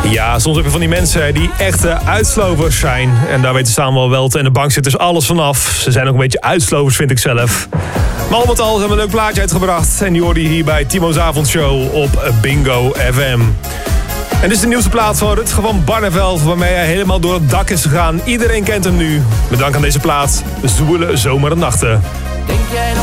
Ja, soms heb je van die mensen die echte uitslovers zijn. En daar weten Samuel Welt en de bankzitters alles vanaf. Ze zijn ook een beetje uitslovers, vind ik zelf. Maar al met al hebben we een leuk plaatje uitgebracht. En die hoorde je hier bij Timo's Avondshow op Bingo FM. En dit is de nieuwste plaat van Rutger van Barneveld, waarmee hij helemaal door het dak is gegaan. Iedereen kent hem nu. Met dank aan deze plaat, Zwoele Zomernachten.